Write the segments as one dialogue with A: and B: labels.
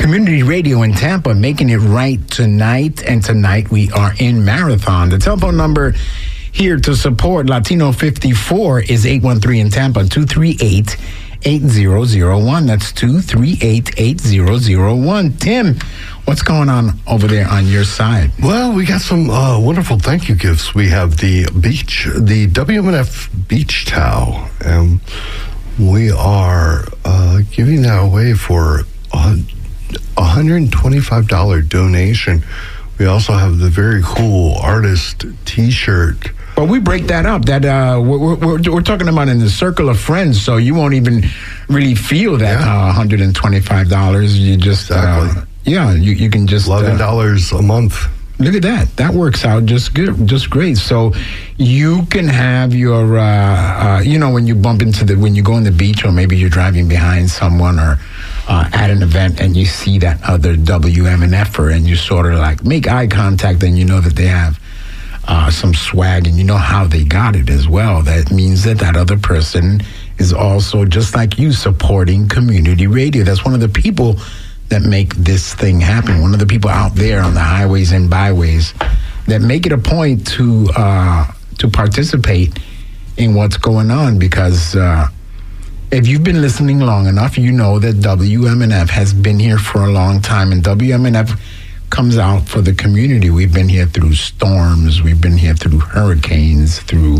A: Community Radio in Tampa, making it right tonight. And tonight we are in Marathon. The telephone number here to support Latino 54 is 813 in Tampa, 238-8001. That's 238-8001. Tim, what's going on over there on your side?
B: Well, we got some wonderful thank you gifts. We have the WMNF beach towel, and we are giving that away for $125 donation. We also have the very cool artist T-shirt.
A: Well, we break that up. That we're talking about in the circle of friends, so you won't even really feel that $125. You just you can just
B: $11 a month.
A: Look at that. That works out just good, just great. So you can have your, when you bump into when you go on the beach, or maybe you're driving behind someone or at an event and you see that other WMNFer and you sort of like make eye contact, and you know that they have some swag and you know how they got it as well. That means that other person is also just like you supporting community radio. That's one of the people that make this thing happen. One of the people out there on the highways and byways that make it a point to participate in what's going on, because if you've been listening long enough, you know that WMNF has been here for a long time, and WMNF comes out for the community. We've been here through storms, we've been here through hurricanes, through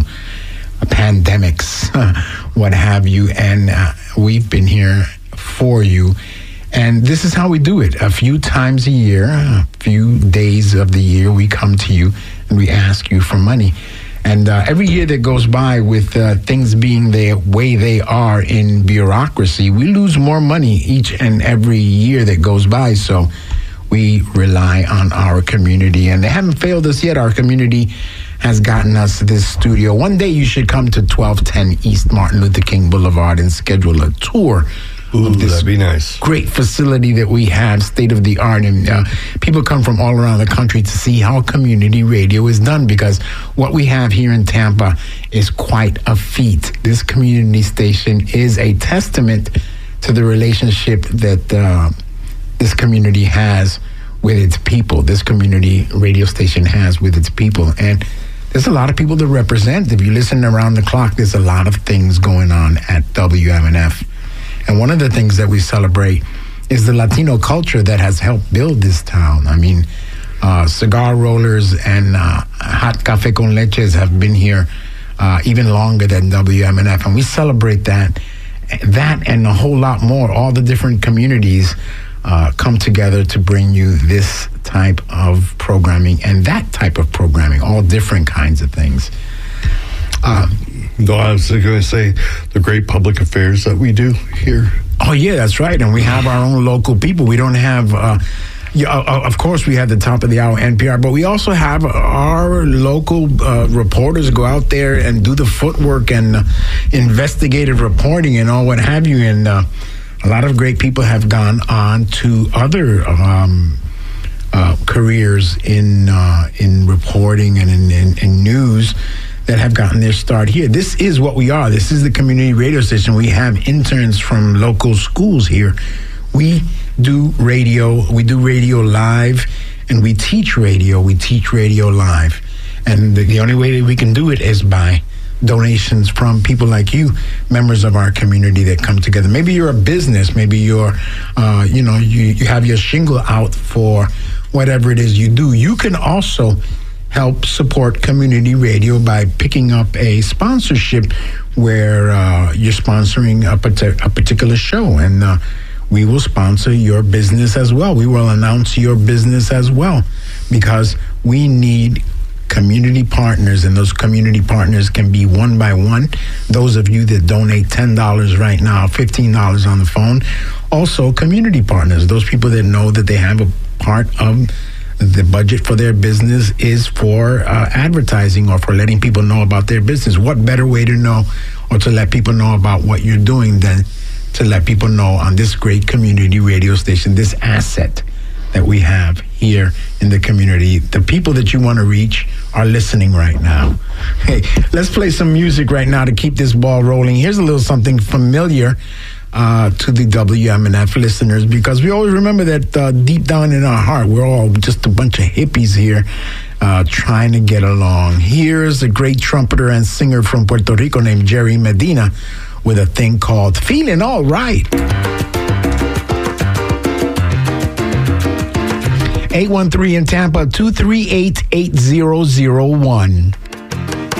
A: pandemics, what have you, and we've been here for you. And this is how we do it. A few times a year, a few days of the year, we come to you and we ask you for money. And every year that goes by with things being the way they are in bureaucracy, we lose more money each and every year that goes by. So we rely on our community, and they haven't failed us yet. Our community has gotten us this studio. One day you should come to 1210 East Martin Luther King Boulevard and schedule a tour.
B: Ooh, that'd be nice.
A: Great facility that we have, state of the art, and people come from all around the country to see how community radio is done, because what we have here in Tampa is quite a feat. This community station is a testament to the relationship that this community has with its people. This community radio station has with its people, and there's a lot of people to represent. If you listen around the clock, there's a lot of things going on at WMNF. And one of the things that we celebrate is the Latino culture that has helped build this town. I mean, cigar rollers and hot cafe con leches have been here even longer than WMNF. And we celebrate that and a whole lot more. All the different communities come together to bring you this type of programming and that type of programming, all different kinds of things.
B: No, I was going to say the great public affairs that we do here.
A: Oh, yeah, that's right. And we have our own local people. We don't have, of course, we have the top of the hour NPR, but we also have our local reporters go out there and do the footwork and investigative reporting and all what have you. And a lot of great people have gone on to other careers in reporting and in news that have gotten their start here. This is what we are. This is the community radio station. We have interns from local schools here. We do radio. We do radio live, and we teach radio. We teach radio live. And the only way that we can do it is by donations from people like you, members of our community that come together. Maybe you're a business. Maybe you're, you have your shingle out for whatever it is you do. You can also help support community radio by picking up a sponsorship where you're sponsoring a particular show, and we will sponsor your business as well. We will announce your business as well, because we need community partners, and those community partners can be one by one. Those of you that donate $10 right now, $15 on the phone. Also, community partners, those people that know that they have a part of the budget for their business is for advertising or for letting people know about their business. What better way to know or to let people know about what you're doing than to let people know on this great community radio station, this asset that we have here in the community. The people that you want to reach are listening right now. Hey, let's play some music right now to keep this ball rolling. Here's a little something familiar to the WMNF listeners, because we always remember that deep down in our heart, we're all just a bunch of hippies here trying to get along. Here's a great trumpeter and singer from Puerto Rico named Jerry Medina with a thing called Feeling All Right. 813 in Tampa, 238-8001.